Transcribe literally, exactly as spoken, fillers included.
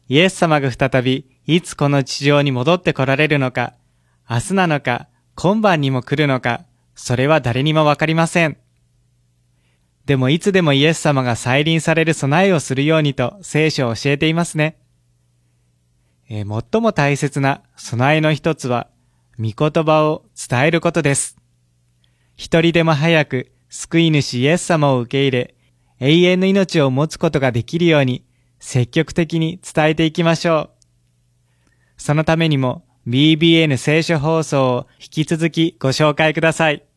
イエス様が再びいつこの地上に戻って来られるのか、明日なのか、今晩にも来るのか、それは誰にもわかりません。でもいつでもイエス様が再臨される備えをするようにと聖書を教えていますね。えー、最も大切な備えの一つは、御言葉を伝えることです。一人でも早く救い主イエス様を受け入れ、永遠の命を持つことができるように積極的に伝えていきましょう。そのためにも ビービーエヌ 聖書放送を引き続きご紹介ください。